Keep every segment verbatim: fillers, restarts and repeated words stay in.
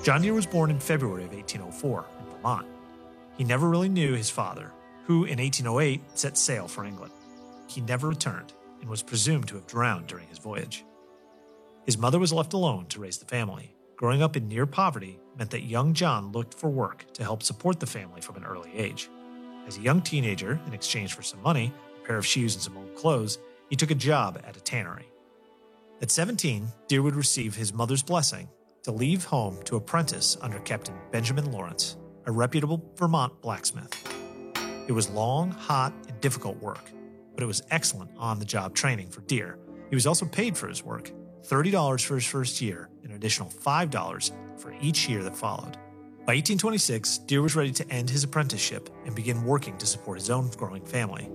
John Deere was born in February of eighteen oh four in Vermont. He never really knew his father, who in eighteen oh eight set sail for England. He never returned and was presumed to have drowned during his voyage. His mother was left alone to raise the family. Growing up in near poverty meant that young John looked for work to help support the family from an early age. As a young teenager, in exchange for some money, a pair of shoes and some old clothes, he took a job at a tannery. At seventeen, Deere would receive his mother's blessing to leave home to apprentice under Captain Benjamin Lawrence, a reputable Vermont blacksmith. It was long, hot, and difficult work, but it was excellent on-the-job training for Deere. He was also paid for his work, thirty dollars for his first year, and an additional five dollars for each year that followed. By eighteen twenty-six, Deere was ready to end his apprenticeship and begin working to support his own growing family.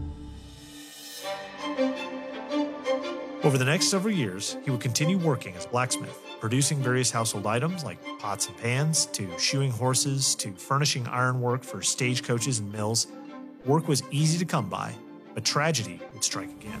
Over the next several years, he would continue working as a blacksmith, producing various household items like pots and pans, to shoeing horses, to furnishing ironwork for stagecoaches and mills. Work was easy to come by, but tragedy would strike again.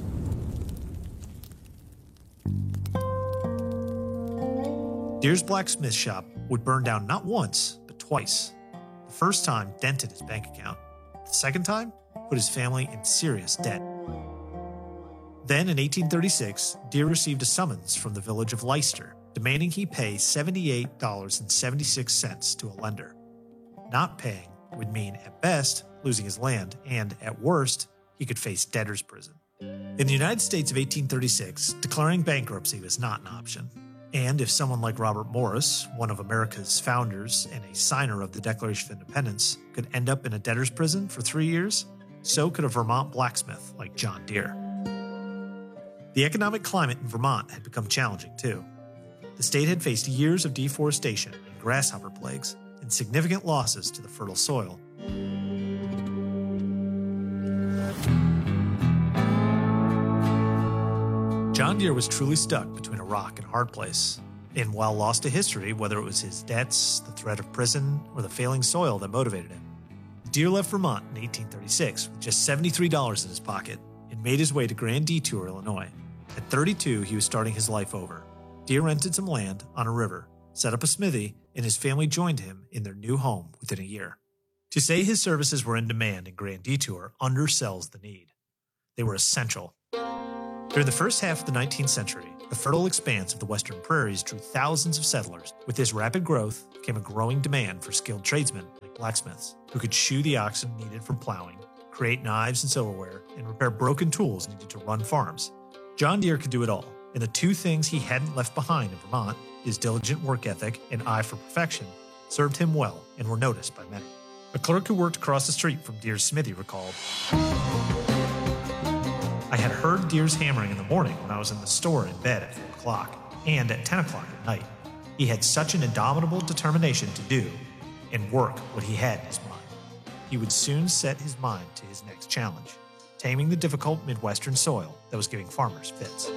Deere's blacksmith shop would burn down not once, but twice. The first time dented his bank account. The second time put his family in serious debt. Then, in eighteen thirty-six, Deere received a summons from the village of Leicester, demanding he pay seventy-eight dollars and seventy-six cents to a lender. Not paying would mean, at best, losing his land, and, at worst, he could face debtor's prison. In the United States of eighteen thirty-six, declaring bankruptcy was not an option. And if someone like Robert Morris, one of America's founders and a signer of the Declaration of Independence, could end up in a debtor's prison for three years, so could a Vermont blacksmith like John Deere. The economic climate in Vermont had become challenging, too. The state had faced years of deforestation and grasshopper plagues and significant losses to the fertile soil. John Deere was truly stuck between a rock and a hard place. And while lost to history, whether it was his debts, the threat of prison, or the failing soil that motivated him, Deere left Vermont in eighteen thirty-six with just seventy-three dollars in his pocket and made his way to Grand Detour, Illinois. At thirty-two, he was starting his life over. Deere rented some land on a river, set up a smithy, and his family joined him in their new home within a year. To say his services were in demand in Grand Detour undersells the need. They were essential. During the first half of the nineteenth century, the fertile expanse of the western prairies drew thousands of settlers. With this rapid growth came a growing demand for skilled tradesmen like blacksmiths, who could shoe the oxen needed for plowing, create knives and silverware, and repair broken tools needed to run farms. John Deere could do it all, and the two things he hadn't left behind in Vermont, his diligent work ethic and eye for perfection, served him well and were noticed by many. A clerk who worked across the street from Deere's smithy recalled, "I had heard Deere's hammering in the morning when I was in the store in bed at four o'clock, and at ten o'clock at night. He had such an indomitable determination to do and work what he had in his mind. He would soon set his mind to his next challenge, taming the difficult Midwestern soil that was giving farmers fits."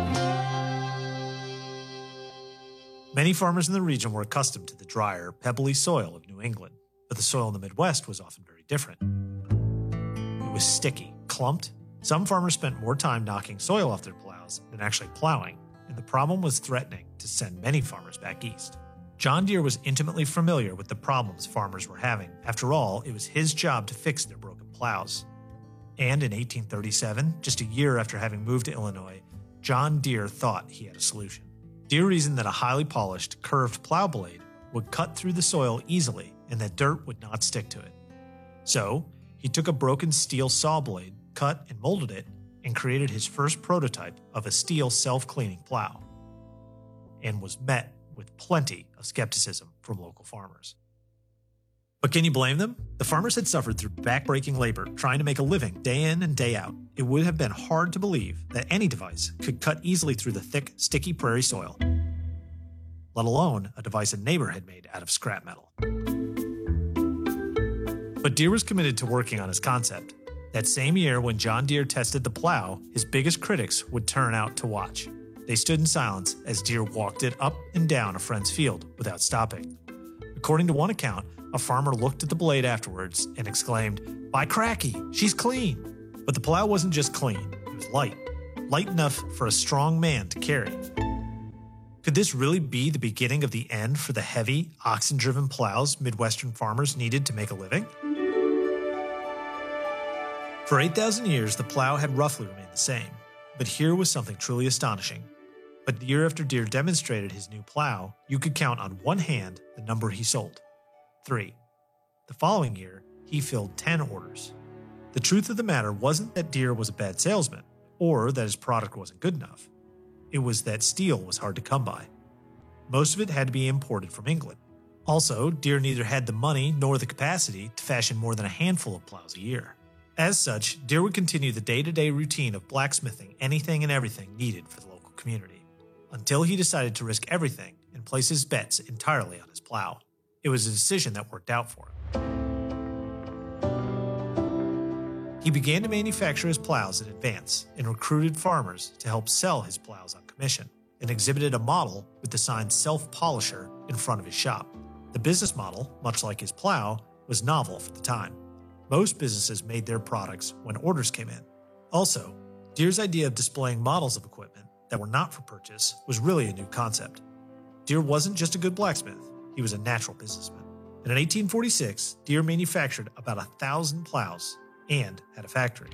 Many farmers in the region were accustomed to the drier, pebbly soil of New England, but the soil in the Midwest was often very different. It was sticky, clumped. Some farmers spent more time knocking soil off their plows than actually plowing, and the problem was threatening to send many farmers back east. John Deere was intimately familiar with the problems farmers were having. After all, it was his job to fix their broken plows. And in eighteen thirty-seven, just a year after having moved to Illinois, John Deere thought he had a solution. Deere reasoned that a highly polished, curved plow blade would cut through the soil easily and that dirt would not stick to it. So, he took a broken steel saw blade, cut and molded it, and created his first prototype of a steel self-cleaning plow, and was met with plenty of skepticism from local farmers. But can you blame them? The farmers had suffered through back-breaking labor trying to make a living day in and day out. It would have been hard to believe that any device could cut easily through the thick, sticky prairie soil, let alone a device a neighbor had made out of scrap metal. But Deere was committed to working on his concept. That same year, when John Deere tested the plow, his biggest critics would turn out to watch. They stood in silence as Deere walked it up and down a friend's field without stopping. According to one account, a farmer looked at the blade afterwards and exclaimed, "By cracky, she's clean!" But the plow wasn't just clean, it was light. Light enough for a strong man to carry. Could this really be the beginning of the end for the heavy, oxen-driven plows Midwestern farmers needed to make a living? For eight thousand years, the plow had roughly remained the same, but here was something truly astonishing. But year after Deere demonstrated his new plow, you could count on one hand the number he sold. Three. The following year, he filled ten orders. The truth of the matter wasn't that Deere was a bad salesman, or that his product wasn't good enough. It was that steel was hard to come by. Most of it had to be imported from England. Also, Deere neither had the money nor the capacity to fashion more than a handful of plows a year. As such, Deere would continue the day-to-day routine of blacksmithing anything and everything needed for the local community, until he decided to risk everything and place his bets entirely on his plow. It was a decision that worked out for him. He began to manufacture his plows in advance and recruited farmers to help sell his plows on commission, and exhibited a model with the sign Self-Polisher in front of his shop. The business model, much like his plow, was novel for the time. Most businesses made their products when orders came in. Also, Deere's idea of displaying models of equipment that were not for purchase was really a new concept. Deere wasn't just a good blacksmith, he was a natural businessman. And in eighteen forty-six, Deere manufactured about a thousand plows and had a factory.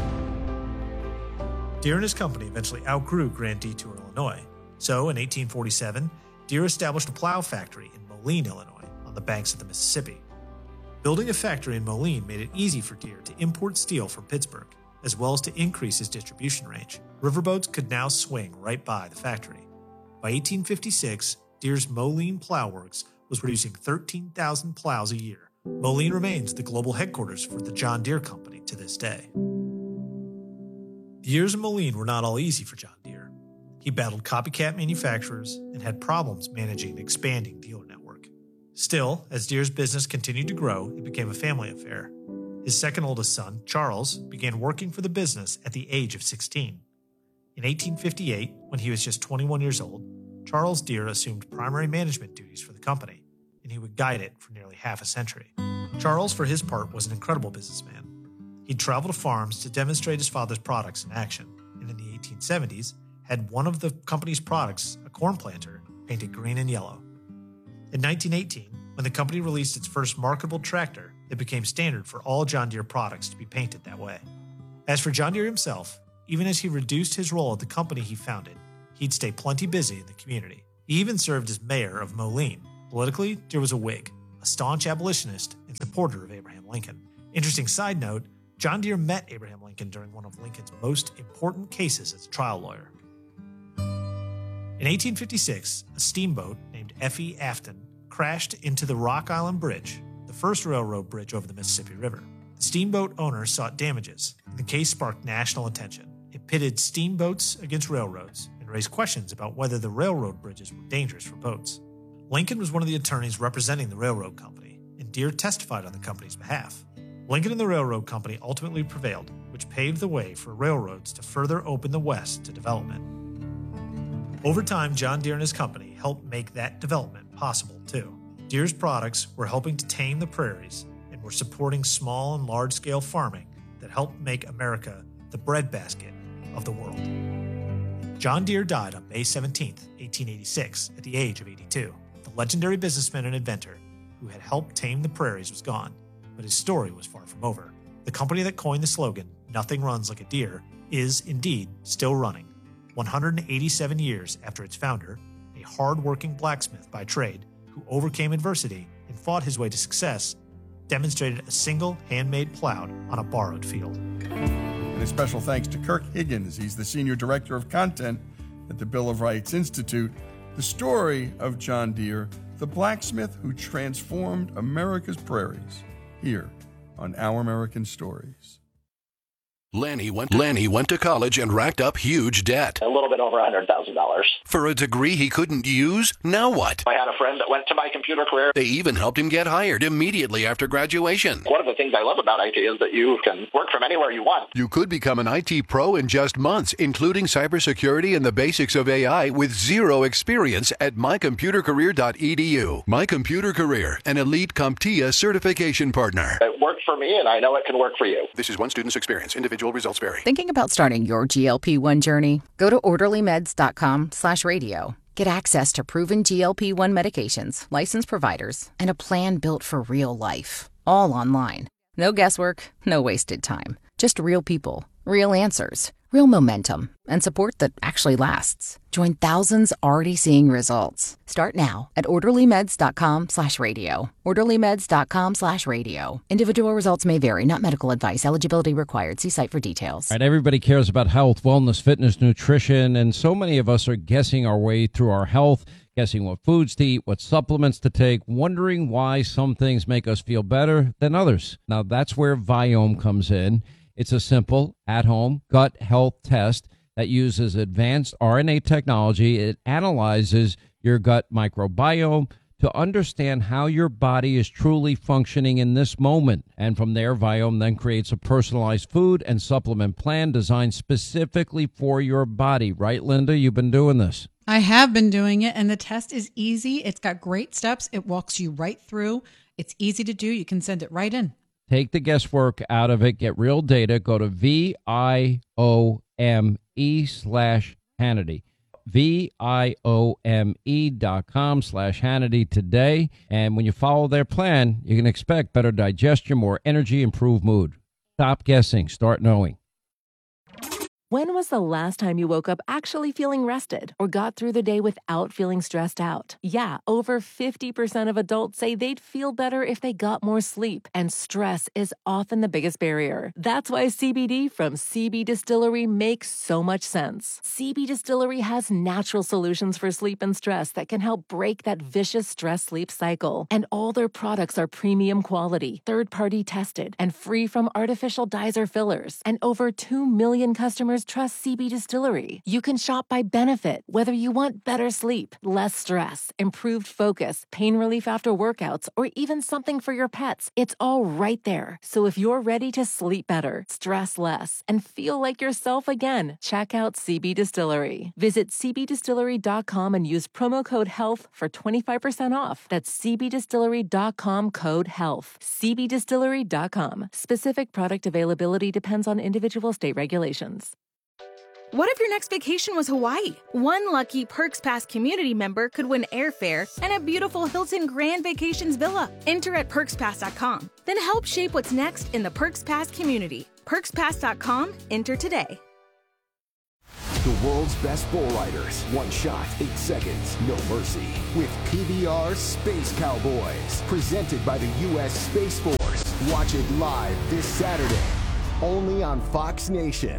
Deere and his company eventually outgrew Grand Detour, Illinois. So in eighteen forty-seven, Deere established a plow factory in Moline, Illinois, on the banks of the Mississippi. Building a factory in Moline made it easy for Deere to import steel from Pittsburgh, as well as to increase his distribution range. Riverboats could now swing right by the factory. By eighteen fifty-six, Deere's Moline Plow Works was producing thirteen thousand plows a year. Moline remains the global headquarters for the John Deere Company to this day. The years of Moline were not all easy for John Deere. He battled copycat manufacturers and had problems managing the expanding dealer network. Still, as Deere's business continued to grow, it became a family affair. His second oldest son, Charles, began working for the business at the age of sixteen. In eighteen fifty-eight, when he was just twenty-one years old, Charles Deere assumed primary management duties for the company, and he would guide it for nearly half a century. Charles, for his part, was an incredible businessman. He'd travel to farms to demonstrate his father's products in action, and in the eighteen seventies, had one of the company's products, a corn planter, painted green and yellow. In nineteen eighteen, when the company released its first marketable tractor, it became standard for all John Deere products to be painted that way. As for John Deere himself, even as he reduced his role at the company he founded, he'd stay plenty busy in the community. He even served as mayor of Moline. Politically, Deere was a Whig, a staunch abolitionist and supporter of Abraham Lincoln. Interesting side note, John Deere met Abraham Lincoln during one of Lincoln's most important cases as a trial lawyer. In eighteen fifty-six, a steamboat named F E Afton crashed into the Rock Island Bridge, the first railroad bridge over the Mississippi River. The steamboat owner sought damages, and the case sparked national attention. It pitted steamboats against railroads and raised questions about whether the railroad bridges were dangerous for boats. Lincoln was one of the attorneys representing the railroad company, and Deere testified on the company's behalf. Lincoln and the railroad company ultimately prevailed, which paved the way for railroads to further open the West to development. Over time, John Deere and his company helped make that development possible, too. Deere's products were helping to tame the prairies and were supporting small and large-scale farming that helped make America the breadbasket of the world. John Deere died on May seventeenth, eighteen eighty-six, at the age of eighty-two. The legendary businessman and inventor who had helped tame the prairies was gone, but his story was far from over. The company that coined the slogan, "Nothing runs like a Deere," is indeed still running. one hundred eighty-seven years after its founder, a hard-working blacksmith by trade who overcame adversity and fought his way to success, demonstrated a single handmade plow on a borrowed field. And a special thanks to Kirk Higgins. He's the Senior Director of Content at the Bill of Rights Institute. The story of John Deere, the blacksmith who transformed America's prairies, here on Our American Stories. Lanny went, Lanny went to college and racked up huge debt. A little bit over one hundred thousand dollars. For a degree he couldn't use? Now what? I had a friend that went to my computer career. They even helped him get hired immediately after graduation. One of the things I love about I T is that you can work from anywhere you want. You could become an I T pro in just months, including cybersecurity and the basics of A I with zero experience at my computer career dot e d u. My Computer Career, an elite CompTIA certification partner. It worked for me, and I know it can work for you. This is one student's experience. Individual results vary. Thinking about starting your G L P one journey? Go to orderly meds dot com slash radio. Get access to proven G L P one medications, licensed providers, and a plan built for real life. All online. No guesswork, no wasted time. Just real people, real answers, real momentum, and support that actually lasts. Join thousands already seeing results. Start now at orderlymeds.com slash radio. orderlymeds.com slash radio. Individual results may vary, not medical advice. Eligibility required. See site for details. All right, everybody cares about health, wellness, fitness, nutrition, and so many of us are guessing our way through our health, guessing what foods to eat, what supplements to take, wondering why some things make us feel better than others. Now, that's where Viome comes in. It's a simple, at-home gut health test that uses advanced R N A technology. It analyzes your gut microbiome to understand how your body is truly functioning in this moment. And from there, Viome then creates a personalized food and supplement plan designed specifically for your body. Right, Linda? You've been doing this. I have been doing it, and the test is easy. It's got great steps. It walks you right through. It's easy to do. You can send it right in. Take the guesswork out of it. Get real data. Go to V I O M E slash Hannity. V I O M E dot com slash Hannity today. And when you follow their plan, you can expect better digestion, more energy, improved mood. Stop guessing. Start knowing. When was the last time you woke up actually feeling rested or got through the day without feeling stressed out? Yeah, over fifty percent of adults say they'd feel better if they got more sleep, and stress is often the biggest barrier. That's why C B D from C B Distillery makes so much sense. C B Distillery has natural solutions for sleep and stress that can help break that vicious stress-sleep cycle. And all their products are premium quality, third-party tested, and free from artificial dyes or fillers. And over two million customers trust C B Distillery. You can shop by benefit, whether you want better sleep, less stress, improved focus, pain relief after workouts, or even something for your pets. It's all right there. So if you're ready to sleep better, stress less, and feel like yourself again, check out C B Distillery. Visit C B distillery dot com and use promo code HEALTH for twenty-five percent off. That's C B distillery dot com code HEALTH. C B distillery dot com. Specific product availability depends on individual state regulations. What if your next vacation was Hawaii? One lucky Perks Pass community member could win airfare and a beautiful Hilton Grand Vacations villa. Enter at perks pass dot com. Then help shape what's next in the Perks Pass community. perks pass dot com. Enter today. The world's best bull riders. One shot, eight seconds, no mercy. With P B R Space Cowboys. Presented by the U S Space Force. Watch it live this Saturday. Only on Fox Nation.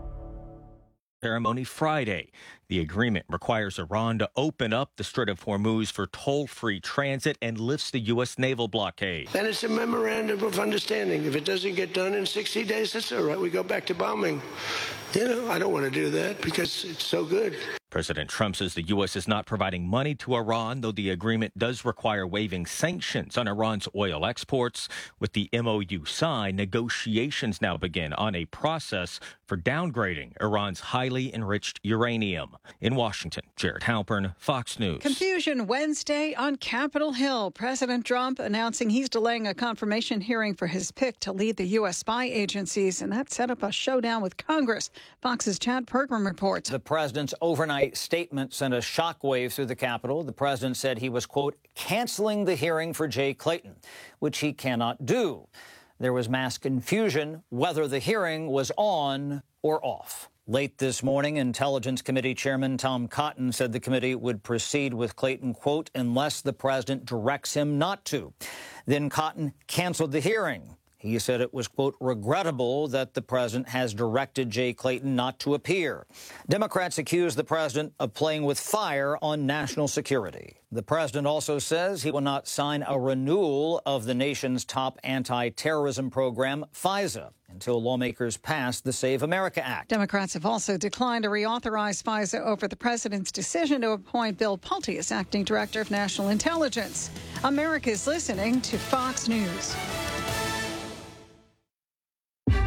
Ceremony Friday. The agreement requires Iran to open up the Strait of Hormuz for toll-free transit and lifts the U S naval blockade. Then it's a memorandum of understanding. If it doesn't get done in sixty days, that's all right. We go back to bombing. You know, I don't want to do that because it's so good. President Trump says the U S is not providing money to Iran, though the agreement does require waiving sanctions on Iran's oil exports. With the M O U signed, negotiations now begin on a process for downgrading Iran's highly enriched uranium. In Washington, Jared Halpern, Fox News. Confusion Wednesday on Capitol Hill. President Trump announcing he's delaying a confirmation hearing for his pick to lead the U S spy agencies, and that set up a showdown with Congress. Fox's Chad Pergram reports. The president's overnight statement sent a shockwave through the Capitol. The president said he was, quote, canceling the hearing for Jay Clayton, which he cannot do. There was mass confusion whether the hearing was on or off. Late this morning, Intelligence Committee Chairman Tom Cotton said the committee would proceed with Clayton, quote, unless the president directs him not to. Then Cotton canceled the hearing. He said it was, quote, regrettable that the president has directed Jay Clayton not to appear. Democrats accuse the president of playing with fire on national security. The president also says he will not sign a renewal of the nation's top anti-terrorism program, FISA, until lawmakers pass the Save America Act. Democrats have also declined to reauthorize FISA over the president's decision to appoint Bill Pulte as acting director of national intelligence. America's listening to Fox News. Stay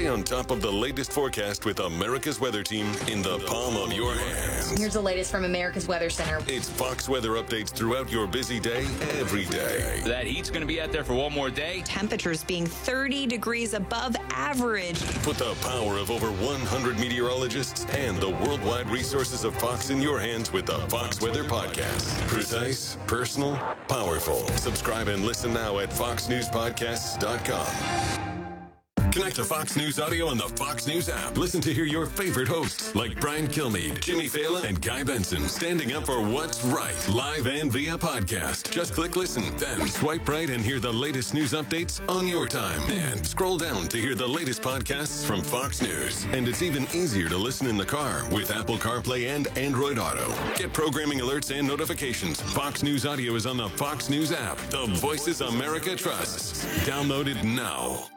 Stay on top of the latest forecast with America's Weather Team in the palm of your hands. Here's the latest from America's Weather Center. It's Fox weather updates throughout your busy day, every day. That heat's going to be out there for one more day. Temperatures being thirty degrees above average. Put the power of over one hundred meteorologists and the worldwide resources of Fox in your hands with the Fox Weather Podcast. Precise, personal, powerful. Subscribe and listen now at fox news podcasts dot com. Connect to Fox News Audio on the Fox News app. Listen to hear your favorite hosts like Brian Kilmeade, Jimmy Fallon, and Guy Benson standing up for what's right, live and via podcast. Just click listen, then swipe right and hear the latest news updates on your time. And scroll down to hear the latest podcasts from Fox News. And it's even easier to listen in the car with Apple CarPlay and Android Auto. Get programming alerts and notifications. Fox News Audio is on the Fox News app. The voices America trusts. Download it now.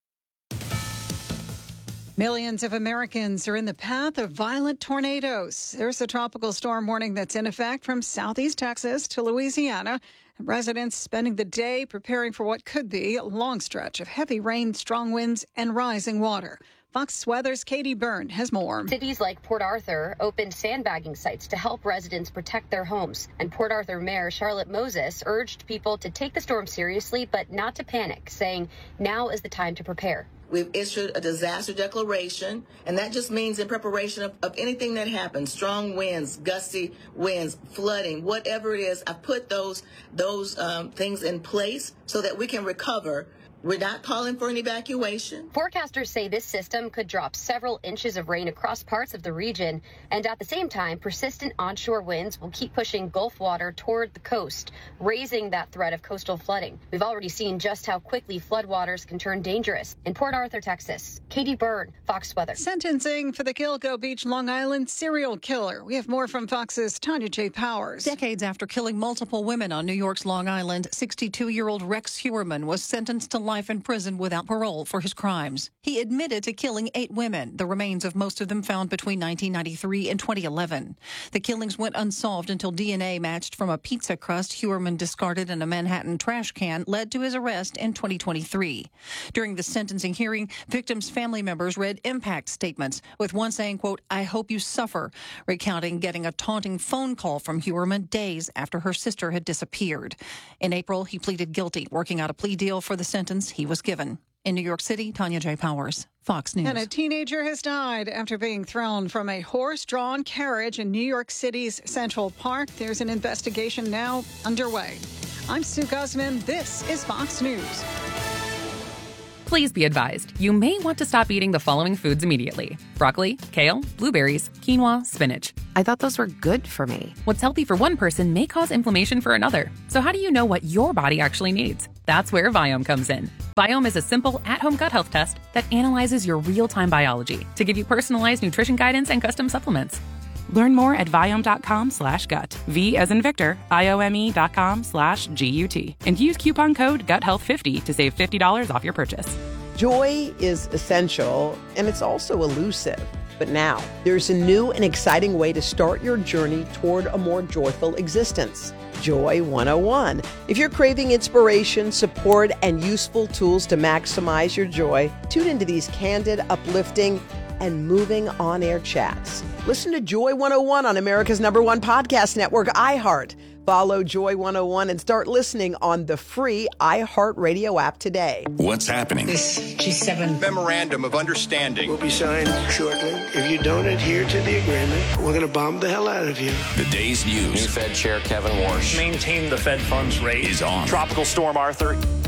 Millions of Americans are in the path of violent tornadoes. There's a tropical storm warning that's in effect from southeast Texas to Louisiana. Residents spending the day preparing for what could be a long stretch of heavy rain, strong winds, and rising water. Fox Weather's Katie Byrne has more. Cities like Port Arthur opened sandbagging sites to help residents protect their homes. And Port Arthur Mayor Charlotte Moses urged people to take the storm seriously, but not to panic, saying now is the time to prepare. We've issued a disaster declaration, and that just means in preparation of, of anything that happens, strong winds, gusty winds, flooding, whatever it is, I've put those, those um, things in place so that we can recover. We're not calling for an evacuation. Forecasters say this system could drop several inches of rain across parts of the region, and at the same time, persistent onshore winds will keep pushing Gulf water toward the coast, raising that threat of coastal flooding. We've already seen just how quickly floodwaters can turn dangerous. In Port Arthur, Texas, Katie Byrne, Fox Weather. Sentencing for the Gilgo Beach, Long Island serial killer. We have more from Fox's Tanya J. Powers. Decades after killing multiple women on New York's Long Island, sixty-two-year-old Rex Heuermann was sentenced to life in prison without parole for his crimes. He admitted to killing eight women, the remains of most of them found between nineteen ninety-three and twenty eleven. The killings went unsolved until D N A matched from a pizza crust Heuermann discarded in a Manhattan trash can led to his arrest in twenty twenty-three. During the sentencing hearing, victims' family members read impact statements, with one saying, quote, "I hope you suffer," recounting getting a taunting phone call from Heuermann days after her sister had disappeared. In April, he pleaded guilty, working out a plea deal for the sentence he was given. In New York City, Tanya J. Powers, Fox News. And a teenager has died after being thrown from a horse-drawn carriage in New York City's Central Park. There's an investigation now underway. I'm Sue Guzman. This is Fox News. Please be advised, you may want to stop eating the following foods immediately: broccoli, kale, blueberries, quinoa, spinach. I thought those were good for me. What's healthy for one person may cause inflammation for another. So how do you know what your body actually needs? That's where Viome comes in. Viome is a simple, at-home gut health test that analyzes your real-time biology to give you personalized nutrition guidance and custom supplements. Learn more at Viome.com slash gut. V as in Victor, I-O-M-E dot com slash G-U-T. And use coupon code gut health fifty to save fifty dollars off your purchase. Joy is essential, and it's also elusive. But now, there's a new and exciting way to start your journey toward a more joyful existence. Joy one oh one. If you're craving inspiration, support, and useful tools to maximize your joy, tune into these candid, uplifting, and moving on-air chats. Listen to Joy one oh one on America's number one podcast network, iHeart. Follow Joy one oh one and start listening on the free iHeartRadio app today. What's happening? This G seven Memorandum of Understanding will be signed shortly. If you don't adhere to the agreement, we're going to bomb the hell out of you. The day's news. New Fed Chair Kevin Warsh. Maintain the Fed funds rate is on. Tropical Storm Arthur